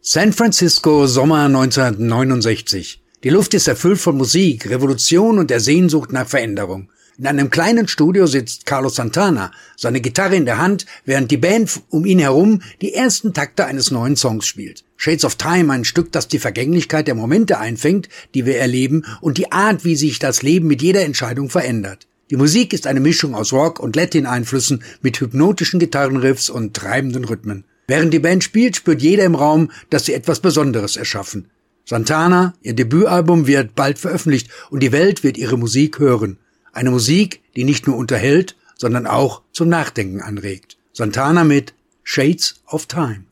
San Francisco, Sommer 1969. Die Luft ist erfüllt von Musik, Revolution und der Sehnsucht nach Veränderung. In einem kleinen Studio sitzt Carlos Santana, seine Gitarre in der Hand, während die Band um ihn herum die ersten Takte eines neuen Songs spielt. Shades of Time, ein Stück, das die Vergänglichkeit der Momente einfängt, die wir erleben, und die Art, wie sich das Leben mit jeder Entscheidung verändert. Die Musik ist eine Mischung aus Rock- und Latin-Einflüssen mit hypnotischen Gitarrenriffs und treibenden Rhythmen. Während die Band spielt, spürt jeder im Raum, dass sie etwas Besonderes erschaffen. Santana, ihr Debütalbum, wird bald veröffentlicht und die Welt wird ihre Musik hören. Eine Musik, die nicht nur unterhält, sondern auch zum Nachdenken anregt. Santana mit Shades of Time.